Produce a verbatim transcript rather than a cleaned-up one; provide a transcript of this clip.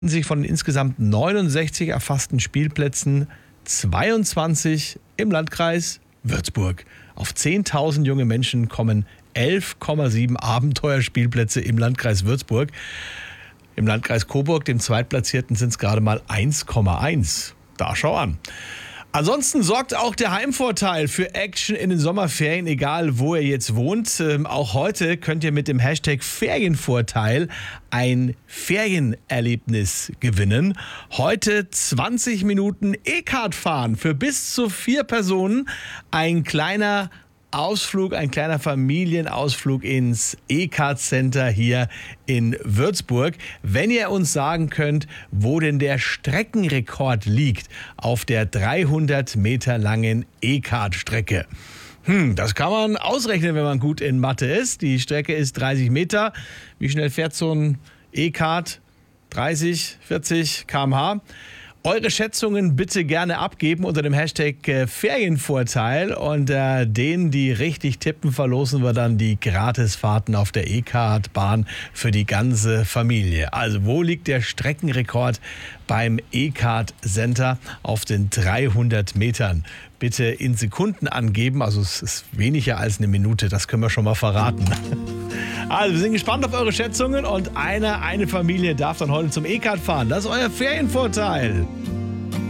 Sich von den insgesamt neunundsechzig erfassten Spielplätzen zweiundzwanzig im Landkreis Würzburg. Auf zehntausend junge Menschen kommen elf Komma sieben Abenteuerspielplätze im Landkreis Würzburg. Im Landkreis Coburg, dem Zweitplatzierten, sind es gerade mal eins Komma eins. Da schau an. Ansonsten sorgt auch der Heimvorteil für Action in den Sommerferien, egal wo ihr jetzt wohnt. Ähm, auch heute könnt ihr mit dem Hashtag Ferienvorteil ein Ferienerlebnis gewinnen. Heute zwanzig Minuten E-Kart fahren für bis zu vier Personen. Ein kleiner Ausflug, ein kleiner Familienausflug ins E-Kart-Center hier in Würzburg. Wenn ihr uns sagen könnt, wo denn der Streckenrekord liegt auf der dreihundert Meter langen E-Kart-Strecke. Hm, das kann man ausrechnen, wenn man gut in Mathe ist. Die Strecke ist dreißig Meter. Wie schnell fährt so ein E-Kart? dreißig, vierzig Kilometer pro Stunde. Eure Schätzungen bitte gerne abgeben unter dem Hashtag äh, Ferienvorteil. Und äh, denen, die richtig tippen, verlosen wir dann die Gratisfahrten auf der E-Kart-Bahn für die ganze Familie. Also wo liegt der Streckenrekord beim E-Kart-Center auf den dreihundert Metern? Bitte in Sekunden angeben, also es ist weniger als eine Minute, das können wir schon mal verraten. Also wir sind gespannt auf eure Schätzungen und eine, eine Familie darf dann heute zum E-Kart fahren. Das ist euer Ferienvorteil.